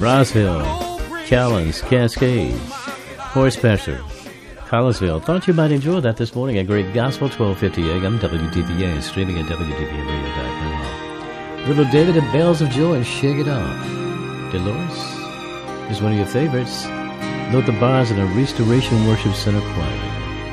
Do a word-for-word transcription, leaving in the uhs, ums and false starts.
Roseville, Callens, Cascade, Horse Pasture, Collinsville. Thought you might enjoy that this morning at Great Gospel, twelve fifty A M, W T V A, streaming at W T V A radio dot com. Little David and Bells of Joy, Shake It Off. Dolores is one of your favorites. Note the bars in a Restoration Worship Center choir.